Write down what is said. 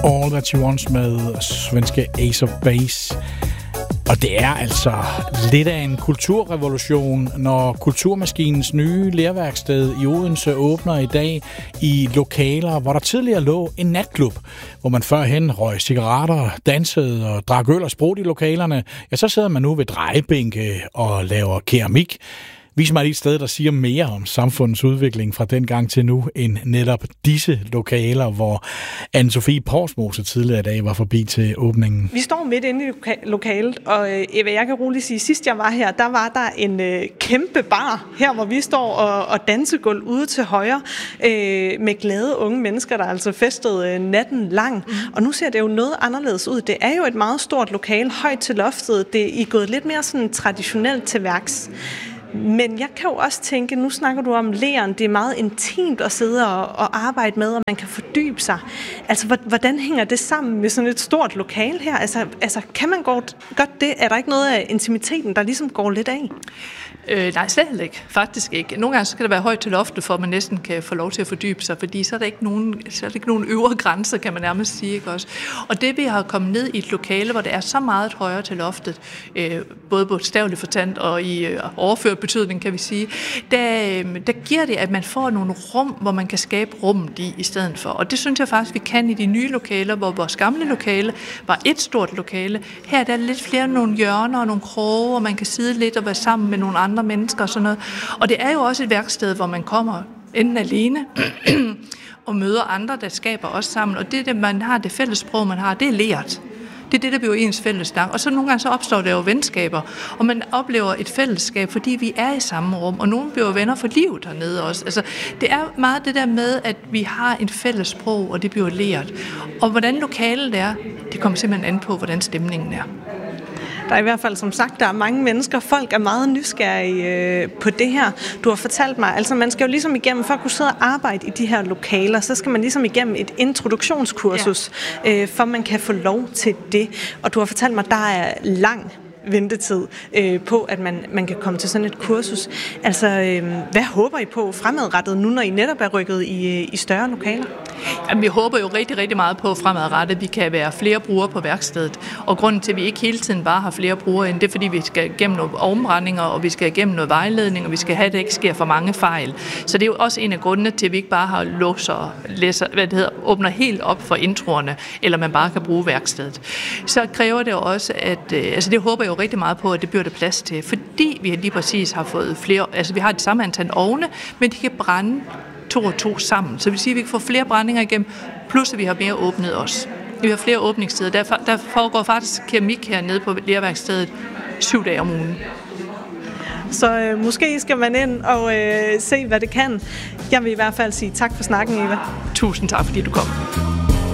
All That She Wants med svenske Ace of Base. Og det er altså lidt af en kulturrevolution, når Kulturmaskinens nye lerværksted i Odense åbner i dag i lokaler, hvor der tidligere lå en natklub, hvor man førhen røg cigaretter, dansede og drak øl og sprut i lokalerne. Ja, så sidder man nu ved drejebænke og laver keramik. Vis mig et sted, der siger mere om samfundets udvikling fra dengang til nu, end netop disse lokaler, hvor Anne-Sophie Porsmose tidligere i dag var forbi til åbningen. Vi står midt inde i lokalet, og Eva, jeg kan roligt sige, sidst jeg var her, der var der en kæmpe bar, her hvor vi står og dansegulv ude til højre, med glade unge mennesker, der altså festede natten lang. Og nu ser det jo noget anderledes ud. Det er jo et meget stort lokale, højt til loftet. Det er gået lidt mere sådan traditionelt til værks. Men jeg kan jo også tænke, nu snakker du om leren, det er meget intimt at sidde og arbejde med, og man kan fordybe sig. Altså, hvordan hænger det sammen med sådan et stort lokale her? Altså kan man godt det? Er der ikke noget af intimiteten, der ligesom går lidt af? Nej, slet ikke. Faktisk ikke. Nogle gange skal det være højt til loftet, for at man næsten kan få lov til at fordybe sig, fordi så er der ikke nogen øvre grænser, kan man nærmest sige. Ikke også? Og det, vi har kommet ned i et lokale, hvor det er så meget højere til loftet, både bogstaveligt fortalt og i overført betydning, kan vi sige, der giver det, at man får nogle rum, hvor man kan skabe rummet i stedet for. Og det synes jeg faktisk, vi kan i de nye lokaler, hvor vores gamle lokale var et stort lokale. Her der er lidt flere nogle hjørner og nogle kroge, hvor man kan sidde lidt og være sammen med nogle andre mennesker og sådan noget. Og det er jo også et værksted, hvor man kommer enten alene og møder andre, der skaber os sammen. Og det, man har, det fælles sprog, man har, det er leret. Det er det, der bliver ens fællesnak. Og så nogle gange så opstår der jo venskaber, og man oplever et fællesskab, fordi vi er i samme rum, og nogle bliver venner for livet hernede også. Altså, det er meget det der med, at vi har et fælles sprog, og det bliver leret. Og hvordan lokalet er, det kommer simpelthen an på, hvordan stemningen er. Der er i hvert fald, som sagt, der er mange mennesker. Folk er meget nysgerrige på det her. Du har fortalt mig, altså man skal jo ligesom igennem, for at kunne sidde og arbejde i de her lokaler, så skal man ligesom igennem et introduktionskursus, for man kan få lov til det. Og du har fortalt mig, der er lang ventetid på, at man kan komme til sådan et kursus. Altså, hvad håber I på fremadrettet nu, når I netop er rykket i større lokaler? Jamen, vi håber jo rigtig, rigtig meget på fremadrettet, at vi kan være flere brugere på værkstedet. Og grunden til, at vi ikke hele tiden bare har flere brugere end det, er, fordi vi skal igennem nogle omregninger, og vi skal igennem noget vejledning, og vi skal have, at det ikke sker for mange fejl. Så det er jo også en af grundene til, at vi ikke bare har åbner helt op for introerne, eller man bare kan bruge værkstedet. Så kræver det også, at det håber jeg jo rigtig meget på, at det bliver der plads til, fordi vi lige præcis har fået flere, altså vi har det samme antal ovne, men de kan brænde 2 og 2 sammen. Så det vil sige, at vi kan få flere brændinger igennem, plus at vi har mere åbnet også. Vi har flere åbningstider. Der foregår faktisk keramik hernede på lerværkstedet 7 dage om ugen. Så måske skal man ind og se, hvad det kan. Jeg vil i hvert fald sige tak for snakken, Eva. Tusind tak, fordi du kom.